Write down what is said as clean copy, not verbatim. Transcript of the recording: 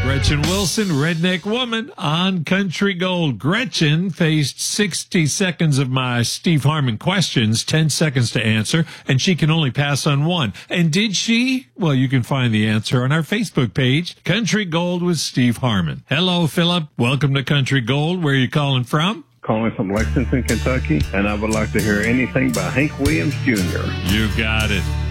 Gretchen Wilson, Redneck Woman on Country Gold. Gretchen faced 60 seconds of my Steve Harmon questions, 10 seconds to answer, and she can only pass on one. And did she? Well, you can find the answer on our Facebook page, Country Gold with Steve Harmon. Hello, Philip. Welcome to Country Gold. Where are you calling from? Calling from Lexington, Kentucky, and I would like to hear anything by Hank Williams Jr. You got it.